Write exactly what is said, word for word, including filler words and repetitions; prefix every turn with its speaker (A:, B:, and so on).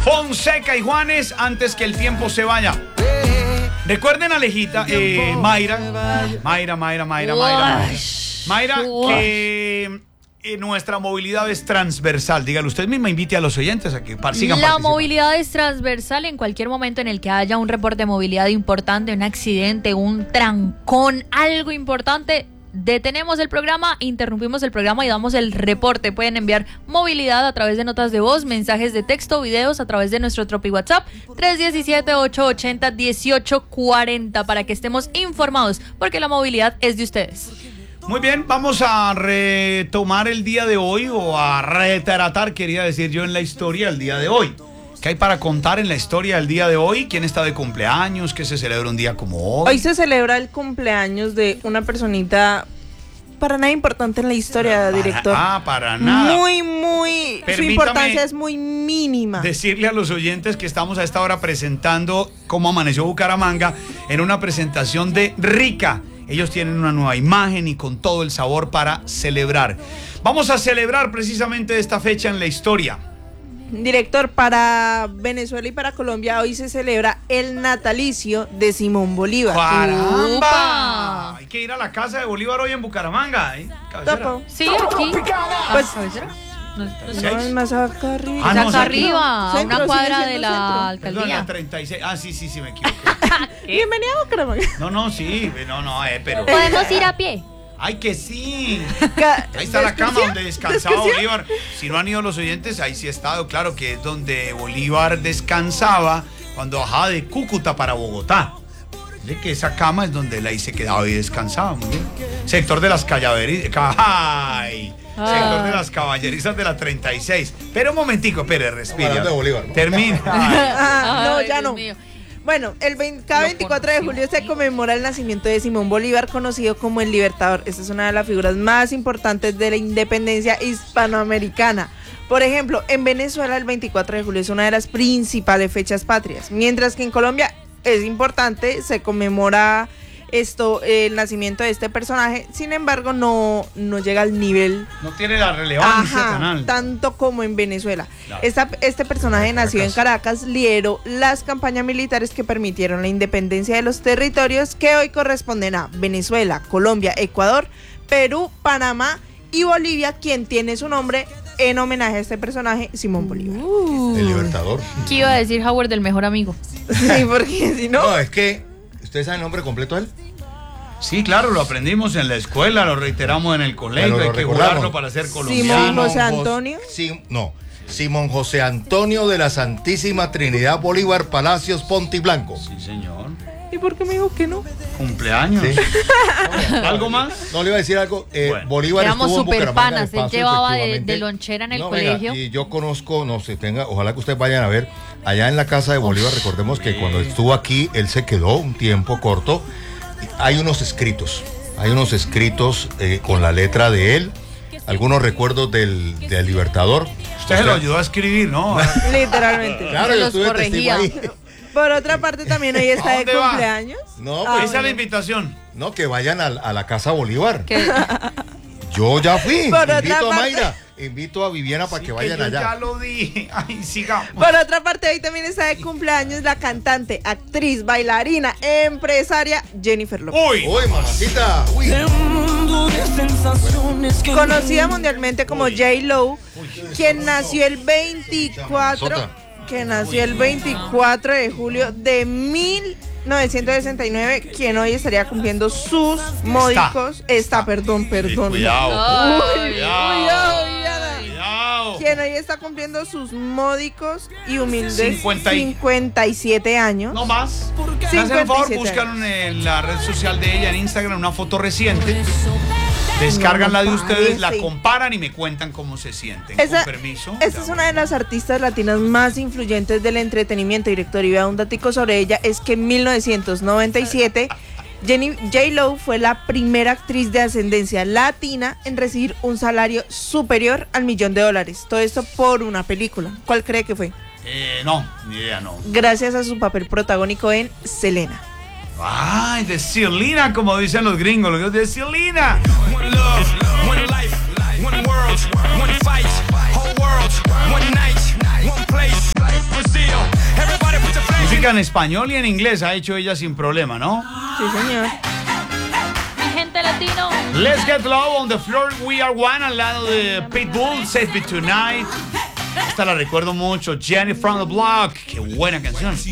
A: Fonseca y Juanes, antes que el tiempo se vaya. Recuerden, Alejita, eh, Mayra, Mayra, Mayra, Mayra, Mayra, Mayra, Mayra, que eh, nuestra movilidad es transversal. Dígale, usted misma, invite a los oyentes a que par sigan
B: La
A: participando.
B: movilidad es transversal en cualquier momento en el que haya un reporte de movilidad importante, un accidente, un trancón, algo importante. Detenemos el programa, interrumpimos el programa y damos el reporte. Pueden enviar movilidad a través de notas de voz, mensajes de texto, videos a través de nuestro Tropi WhatsApp tres uno siete, ocho ocho cero, uno ocho cuatro cero para que estemos informados, porque la movilidad es de ustedes.
A: Muy bien, vamos a retomar el día de hoy, o a retratar, quería decir yo, en la historia del día de hoy. ¿Qué hay para contar en la historia del día de hoy? ¿Quién está de cumpleaños? ¿Qué se celebra un día como hoy?
C: Hoy se celebra el cumpleaños de una personita para nada importante en la historia,
A: para,
C: director.
A: Ah, para nada.
C: Muy, muy...
A: Permítame
C: su importancia es muy mínima.
A: Decirle a los oyentes que estamos a esta hora presentando Cómo Amaneció Bucaramanga en una presentación de Rica. Ellos tienen una nueva imagen y con todo el sabor para celebrar. Vamos a celebrar precisamente esta fecha en la historia.
C: Director, para Venezuela y para Colombia hoy se celebra el natalicio de Simón Bolívar.
A: ¡Caramba!
B: ¡Upa!
A: Hay que ir a la casa de Bolívar hoy en Bucaramanga, ¿eh? Cabecera.
C: Topo.
B: Sí, aquí.
C: Pues,
B: No, no sé.
A: ¿Seis?
C: no, es más acá arriba.
A: Ah,
B: Es
A: no,
B: acá
A: centro.
B: arriba, a
C: Centro,
B: una
C: sigue
B: cuadra
C: siendo
B: de la
C: centro.
A: Perdón,
B: alcaldía.
A: la treinta y seis. Ah, sí, sí, sí, me equivoqué.
C: Bienvenido a Bucaramanga.
A: No, no, sí, no, no, eh, pero...
B: Podemos ir a pie.
A: ¡Ay, que sí!
C: Ca-
A: Ahí está la cama
C: ¿Excursión?
A: donde descansaba
C: ¿Excursión?
A: Bolívar. Si no han ido los oyentes, ahí sí ha estado. Claro que es donde Bolívar descansaba cuando bajaba de Cúcuta para Bogotá. Dice que esa cama es donde él ahí se quedaba y descansaba. Muy bien. Sector de las caballerizas. ¡Ay! Sector de las caballerizas de la treinta y seis. Pero un momentico, espere, respire.
D: Hablando de Bolívar, ¿no?
A: Termina. Ay.
C: Ah, no,
B: Ay,
C: ya
B: Dios
C: no.
B: mío.
C: Bueno, el veinte, cada
B: Lo
C: veinticuatro de
B: conocí.
C: julio se conmemora el nacimiento de Simón Bolívar, conocido como el Libertador. Esta es una de las figuras más importantes de la independencia hispanoamericana. Por ejemplo, en Venezuela el veinticuatro de julio es una de las principales fechas patrias, mientras que en Colombia es importante, se conmemora esto, el nacimiento de este personaje. Sin embargo, no, no llega al nivel
A: No tiene la relevancia
C: Ajá,
A: tan alta.
C: tanto como en Venezuela.
A: Claro.
C: Esta- este personaje
A: En
C: nació en
A: Caracas.
C: Caracas, lideró las campañas militares que permitieron la independencia de los territorios que hoy corresponden a Venezuela, Colombia, Ecuador, Perú, Panamá y Bolivia, quien tiene su nombre en homenaje a este personaje, Simón Bolívar.
B: Uh,
D: El Libertador.
B: ¿Qué iba a decir Howard del mejor amigo?
C: Sí, porque si no...
D: No, es que, ¿ustedes saben el nombre completo de él?
A: Sí, claro, lo aprendimos en la escuela, lo reiteramos en el colegio,
D: Pero lo
A: hay que
D: recordamos.
A: jugarlo para ser
C: Simón
A: colombiano.
C: José
D: Jos-
C: Antonio.
D: Sim- no, Simón José Antonio de la Santísima Trinidad Bolívar Palacios Ponte y Blanco.
A: Sí, señor.
C: ¿Y por qué me dijo que no?
A: Cumpleaños.
D: Sí.
A: ¿Algo más?
D: No le iba a decir algo. eh,
A: Bueno.
D: Bolívar
B: Éramos
D: estuvo en
B: super
D: Bucaramanga
B: panas,
D: de
B: él
D: paso,
B: llevaba de-
D: efectivamente.
B: de lonchera en el
D: No, venga,
B: colegio.
D: y yo conozco, no sé, tenga, ojalá que ustedes vayan a ver, allá en la casa de Bolívar, recordemos que cuando estuvo aquí, él se quedó un tiempo corto. Hay unos escritos, hay unos escritos eh, con la letra de él, algunos recuerdos del, del Libertador.
A: Usted se lo ayudó a escribir, ¿no?
C: Literalmente.
D: Claro,
B: Se
D: yo
B: los
D: estuve testigo
B: corregía.
D: ahí.
C: Por otra parte, también hoy está
A: ¿A
C: de
A: dónde va?
C: cumpleaños.
D: No,
C: Ah,
D: pues,
A: Esa es la
C: bueno.
A: invitación.
D: no, que vayan a, a la casa Bolívar.
B: Que
D: Yo ya fui,
C: Por otra
D: invito a
C: parte-
D: Mayra, invito a Viviana para
A: Sí,
D: que vayan
A: yo
D: allá.
A: ya lo dije. Ay, sigamos.
C: Por otra parte, hoy también está de cumpleaños la cantante, actriz, bailarina, empresaria Jennifer López.
A: Uy.
D: Uy, mamacita. Uy.
C: Conocida mundialmente como J-Lo, quien nació el veinticuatro,
D: Sota.
C: que nació el veinticuatro de julio de mil novecientos sesenta y nueve, quien hoy estaría cumpliendo sus módicos, está, perdón,
A: Sí,
C: perdón.
A: cuidado.
C: Uy,
A: Cuidado.
C: cuidado, Viviana.
A: Cuidado.
C: Quien hoy está cumpliendo sus módicos y humildes
A: cincuenta y-
C: cincuenta y siete años.
A: No más. Me hacen el favor,
C: cincuenta y siete
A: buscan en la red social de ella, en Instagram, una foto reciente. Descargan la de ustedes, la
C: parece.
A: comparan y me cuentan cómo se sienten.
C: Esa-
A: Con permiso.
C: Esta es una de las artistas latinas más influyentes del entretenimiento, director. Y vea un datico sobre ella, es que en mil novecientos noventa y siete Jenny J-Lo fue la primera actriz de ascendencia latina en recibir un salario superior al millón de dólares. Todo esto por una película. ¿Cuál cree que fue?
A: Eh, no, ni idea, no.
C: Gracias a su papel protagónico en Selena.
A: Ay, de Selena, como dicen los gringos, los gringos de Selena.
E: One love, one life, one world, one fight, whole world, one night, one place. Brazil. Everybody put your flag.
A: Música en español y en inglés ha hecho ella sin problema, ¿no?
C: Sí, señor.
B: Mi gente latino.
A: Let's Get Low on the Floor We Are One al lado de Pitbull, Save Me Tonight. Esta la recuerdo mucho, Jenny from the Block. Qué buena canción.